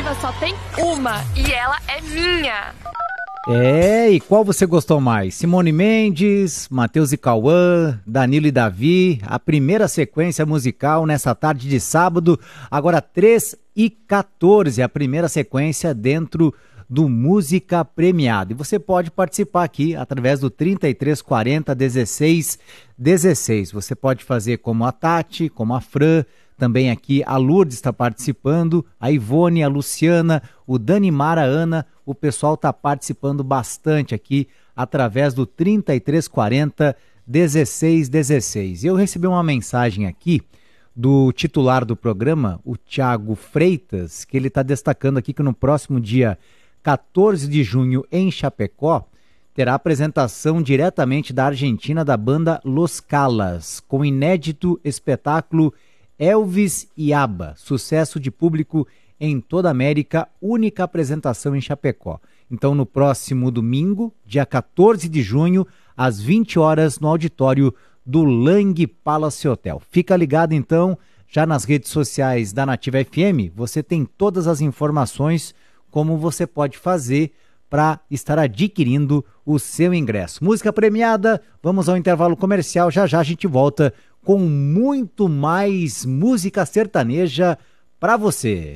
Nativa só tem uma e ela é minha. E qual você gostou mais? Simone Mendes, Matheus e Cauã, Danilo e Davi, a primeira sequência musical nessa tarde de sábado, agora 3h14, a primeira sequência dentro do Música Premiada. E você pode participar aqui através do 3340 16 16. Você pode fazer como a Tati, como a Fran, também aqui a Lourdes está participando, a Ivone, a Luciana, o Danimar, a Ana, o pessoal está participando bastante aqui através do 3340 16 16. Eu recebi uma mensagem aqui do titular do programa, o Thiago Freitas, que ele está destacando aqui que no próximo dia 14 de junho em Chapecó terá apresentação diretamente da Argentina da banda Los Calas, com o inédito espetáculo Elvis e ABBA, sucesso de público em toda a América, única apresentação em Chapecó. Então, no próximo domingo, dia 14 de junho, às 20 horas, no auditório do Lang Palace Hotel. Fica ligado, então, já nas redes sociais da Nativa FM, você tem todas as informações como você pode fazer para estar adquirindo o seu ingresso. Música premiada, vamos ao intervalo comercial, já já a gente volta com muito mais música sertaneja para você.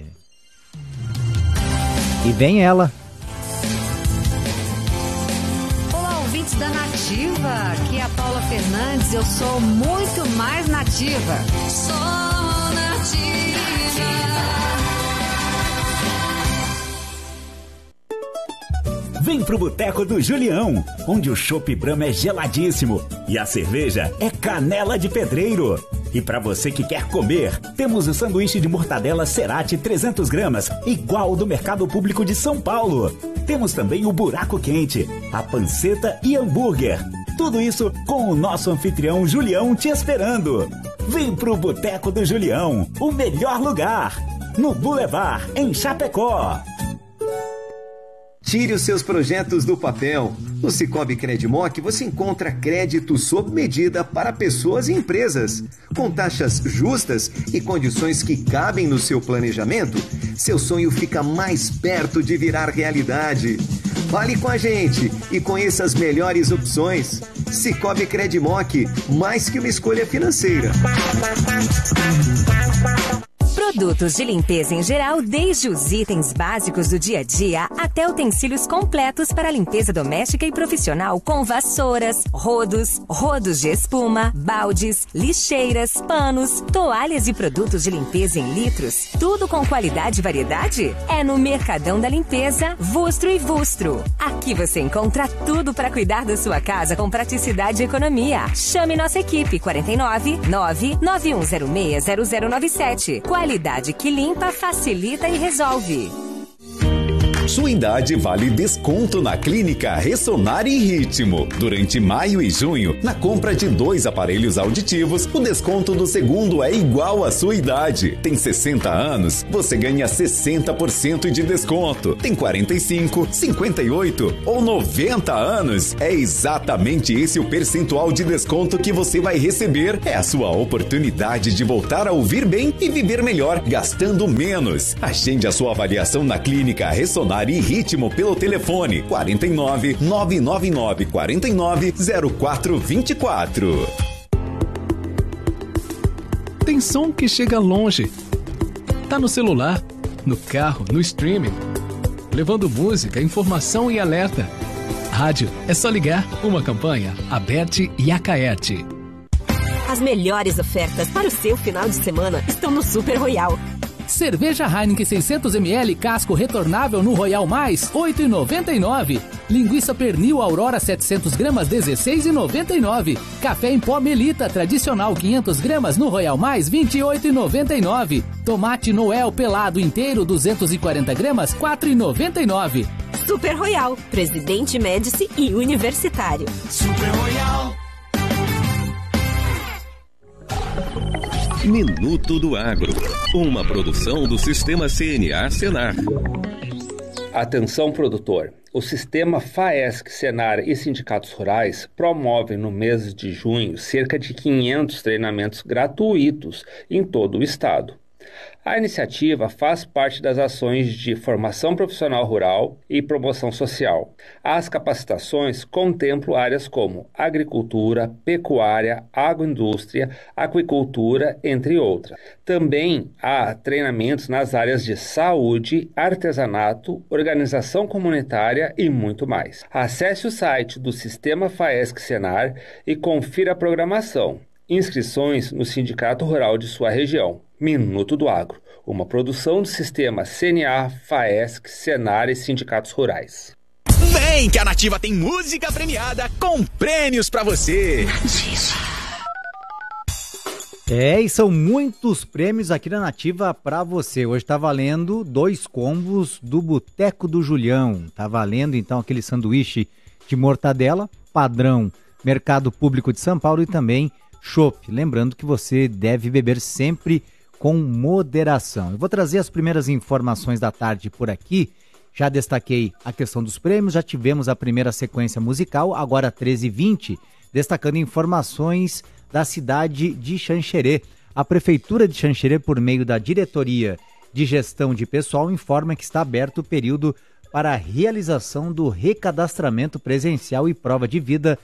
E vem ela. Olá, ouvintes da Nativa, aqui é a Paula Fernandes, eu sou muito mais nativa. Sou nativa. Vem pro Boteco do Julião, onde o chopp Brahma é geladíssimo e a cerveja é canela de pedreiro. E para você que quer comer, temos o sanduíche de mortadela Cerati 300 gramas, igual ao do Mercado Público de São Paulo. Temos também o buraco quente, a panceta e hambúrguer. Tudo isso com o nosso anfitrião Julião te esperando. Vem pro Boteco do Julião, o melhor lugar, no Boulevard, em Chapecó. Tire os seus projetos do papel. No Sicoob Credimoc você encontra crédito sob medida para pessoas e empresas. Com taxas justas e condições que cabem no seu planejamento, seu sonho fica mais perto de virar realidade. Fale com a gente e conheça as melhores opções. Sicoob Credimoc, mais que uma escolha financeira. Produtos de limpeza em geral, desde os itens básicos do dia a dia até utensílios completos para limpeza doméstica e profissional, com vassouras, rodos de espuma, baldes, lixeiras, panos, toalhas e produtos de limpeza em litros. Tudo com qualidade e variedade? É no Mercadão da Limpeza, Vustro e Vustro. Aqui você encontra tudo para cuidar da sua casa com praticidade e economia. Chame nossa equipe 49 99106 0097. Qualidade que limpa, facilita e resolve. Sua idade vale desconto na Clínica Ressonar e Ritmo. Durante maio e junho, na compra de 2 aparelhos auditivos, o desconto do segundo é igual à sua idade. Tem 60 anos, você ganha 60% de desconto. Tem 45, 58 ou 90 anos. É exatamente esse o percentual de desconto que você vai receber. É a sua oportunidade de voltar a ouvir bem e viver melhor, gastando menos. Agende a sua avaliação na Clínica Ressonar e Ritmo pelo telefone 49 999 49 0424. Tem som que chega longe. Tá no celular, no carro, no streaming, levando música, informação e alerta. Rádio, é só ligar. Uma campanha, Aberte e Acaerte. As melhores ofertas para o seu final de semana estão no Super Royal. Cerveja Heineken 600ml casco retornável no Royal Mais, R$ 8,99. Linguiça pernil Aurora 700 gramas, R$ 16,99. Café em pó Melita tradicional 500 gramas no Royal Mais, R$ 28,99. Tomate Noel pelado inteiro 240 gramas, R$ 4,99. Super Royal, Presidente Médici e Universitário. Super Royal. Minuto do Agro, uma produção do Sistema CNA Senar. Atenção, produtor. O sistema FAESC, Senar e sindicatos rurais promovem no mês de junho cerca de 500 treinamentos gratuitos em todo o estado. A iniciativa faz parte das ações de formação profissional rural e promoção social. As capacitações contemplam áreas como agricultura, pecuária, agroindústria, aquicultura, entre outras. Também há treinamentos nas áreas de saúde, artesanato, organização comunitária e muito mais. Acesse o site do Sistema FAESC-Senar e confira a programação. Inscrições no Sindicato Rural de sua região. Minuto do Agro, uma produção do Sistema CNA, FAESC, Senar e Sindicatos Rurais. Vem que a Nativa tem música premiada com prêmios pra você. E são muitos prêmios aqui na Nativa pra você. Hoje tá valendo 2 combos do Boteco do Julião. Tá valendo então aquele sanduíche de mortadela, padrão Mercado Público de São Paulo e também chopp. Lembrando que você deve beber sempre com moderação. Eu vou trazer as primeiras informações da tarde por aqui. Já destaquei a questão dos prêmios, já tivemos a primeira sequência musical, agora 13h20, destacando informações da cidade de Xanxerê. A Prefeitura de Xanxerê, por meio da Diretoria de Gestão de Pessoal, informa que está aberto o período para a realização do recadastramento presencial e prova de vida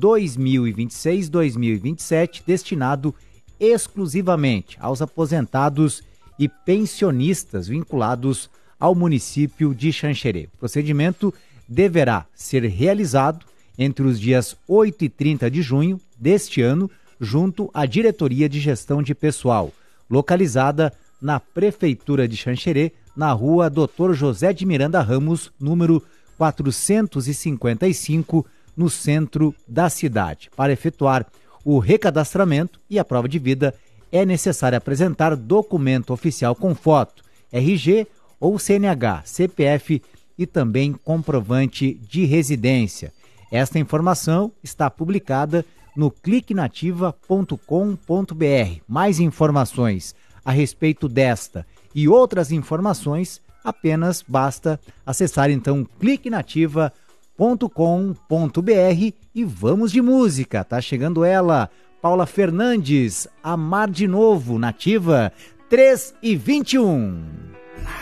2026-2027, destinado exclusivamente aos aposentados e pensionistas vinculados ao município de Xanxerê. O procedimento deverá ser realizado entre os dias 8 e 30 de junho deste ano, junto à Diretoria de Gestão de Pessoal, localizada na Prefeitura de Xanxerê, na rua Dr. José de Miranda Ramos, número 455, no centro da cidade. Para efetuar o recadastramento e a prova de vida, é necessário apresentar documento oficial com foto, RG ou CNH, CPF e também comprovante de residência. Esta informação está publicada no cliquenativa.com.br. Mais informações a respeito desta e outras informações, apenas basta acessar então cliquenativa.com.br e vamos de música. Tá chegando ela, Paula Fernandes, Amar de Novo, Nativa 3h21.